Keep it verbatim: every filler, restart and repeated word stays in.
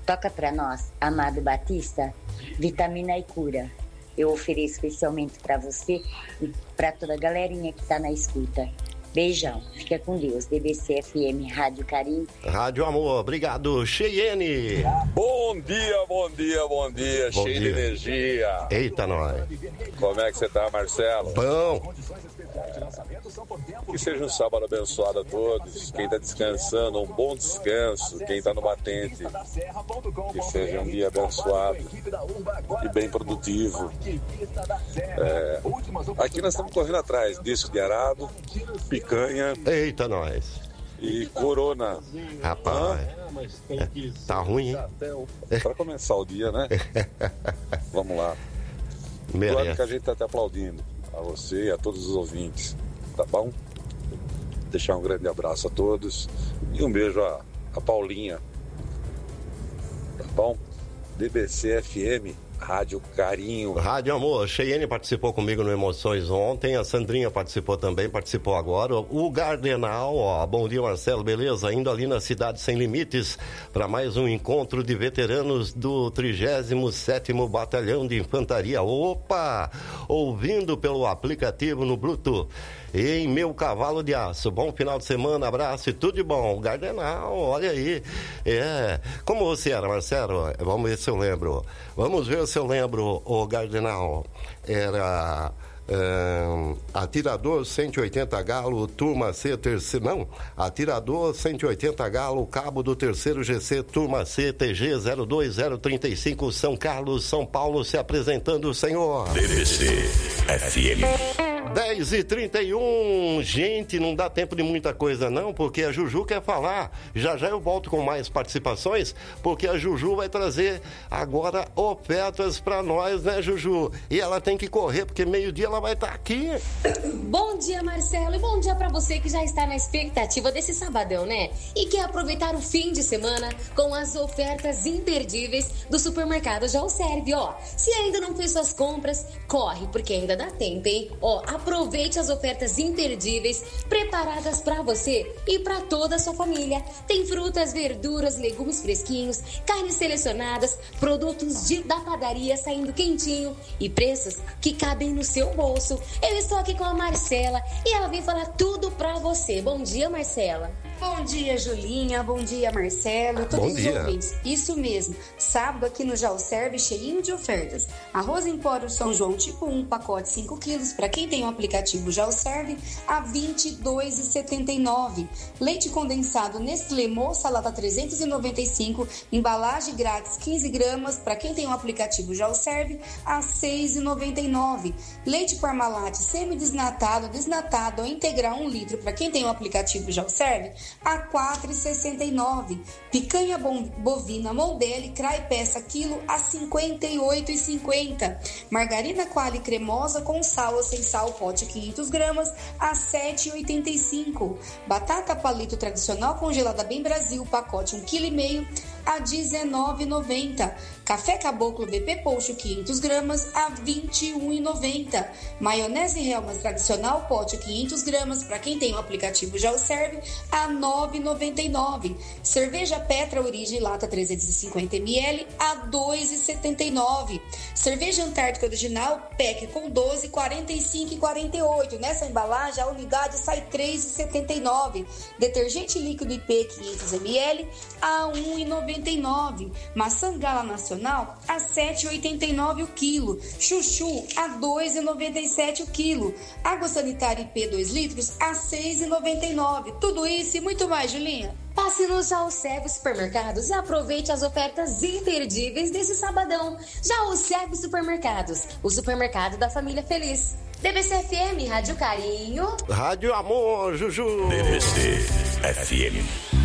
Toca pra nós, Amado Batista, Vitamina e Cura. Eu ofereço especialmente pra você e pra toda a galerinha que tá na escuta. Beijão, fica com Deus. D B C F M, Rádio Carinho. Rádio Amor, obrigado, Cheyenne. Bom dia, bom dia, bom dia, bom cheio dia. de energia. Eita, nós. Como é que você tá, Marcelo? Bom. Que seja um sábado abençoado a todos. Quem tá descansando, um bom descanso. Quem tá no batente, que seja um dia abençoado e bem produtivo. É, aqui nós estamos correndo atrás disco de arado, picanha. Eita, nós. E corona. Rapaz, é, tá ruim, hein? Pra começar o dia, né? Vamos lá. Claro que a gente tá até aplaudindo a você e a todos os ouvintes, tá bom? Deixar um grande abraço a todos e um beijo a, a Paulinha, tá bom? D B C F M, Rádio Carinho. Rádio Amor, Cheyenne participou comigo no Emoções ontem, a Sandrinha participou também, participou agora, o Gardenal, ó, bom dia Marcelo, beleza? Indo ali na Cidade Sem Limites para mais um encontro de veteranos do trigésimo sétimo Batalhão de Infantaria. Opa! Ouvindo pelo aplicativo no Bluetooth. Em Meu Cavalo de Aço. Bom final de semana, abraço e tudo de bom. Gardenal, olha aí. É. Como você era, Marcelo? Vamos ver se eu lembro. Vamos ver se eu lembro, o Gardenal. Era um, atirador cento e oitenta Galo, turma C, terceiro. Não, atirador cento e oitenta Galo, cabo do terceiro G C, turma C, T G zero dois zero três cinco, São Carlos, São Paulo, se apresentando, senhor. D B C F M. dez e trinta e um, gente, não dá tempo de muita coisa não, porque a Juju quer falar. Já já eu volto com mais participações, porque a Juju vai trazer agora ofertas pra nós, né, Juju? E ela tem que correr, porque meio-dia ela vai estar aqui. Bom dia, Marcelo, e bom dia pra você que já está na expectativa desse sabadão, né? E quer aproveitar o fim de semana com as ofertas imperdíveis do Supermercado Já O Serve, ó. Se ainda não fez suas compras, corre, porque ainda dá tempo, hein? Ó, aproveite as ofertas imperdíveis preparadas para você e para toda a sua família. Tem frutas, verduras, legumes fresquinhos, carnes selecionadas, produtos de, da padaria saindo quentinho e preços que cabem no seu bolso. Eu estou aqui com a Marcela e ela vem falar tudo para você. Bom dia, Marcela. Bom dia, Julinha. Bom dia, Marcelo. Todos Bom os dia. ouvintes. Isso mesmo. Sábado aqui no Já O Serve, cheinho de ofertas. Arroz em pó do São João tipo um, pacote cinco quilos. Para quem tem o aplicativo Já O Serve, a vinte e dois reais e setenta e nove centavos. Leite condensado Nestlé Moça Lata trezentos e noventa e cinco, embalagem grátis quinze gramas. Para quem tem o aplicativo Já O Serve, a seis reais e noventa e nove centavos. Leite Parmalat semi-desnatado, desnatado ou integral um litro. Para quem tem o aplicativo Já O Serve, a quatro reais e sessenta e nove centavos. Picanha bovina Mondelli Crai peça quilo a cinquenta e oito reais e cinquenta centavos. Margarina Qualy cremosa com sal ou sem sal pote quinhentas gramas a sete reais e oitenta e cinco centavos. Batata palito tradicional congelada Bem Brasil pacote um vírgula cinco quilo a dezenove reais e noventa centavos. Café Caboclo B P Pocho quinhentas gramas a vinte e um reais e noventa centavos. Maionese Helmas tradicional pote quinhentas gramas para quem tem o aplicativo Já O Serve a nove reais e noventa e nove centavos. Cerveja Petra Origem lata trezentos e cinquenta mililitros a dois reais e setenta e nove centavos. Cerveja Antártica Original P E C com doze, quarenta e cinco e quarenta e oito. Nessa embalagem a unidade sai três reais e setenta e nove centavos. Detergente líquido I P quinhentos mililitros a um real e noventa e nove centavos. Maçã Gala Nacional a sete reais e oitenta e nove centavos o quilo. Chuchu a dois reais e noventa e sete centavos o quilo. Água sanitária I P dois litros a seis reais e noventa e nove centavos. Tudo isso e muito mais, Julinha. Passe no Já O Serve Supermercados e aproveite as ofertas imperdíveis desse sabadão. Já O Serve Supermercados, o supermercado da família feliz. D B C F M, Rádio Carinho. Rádio Amor, Juju. D B C F M.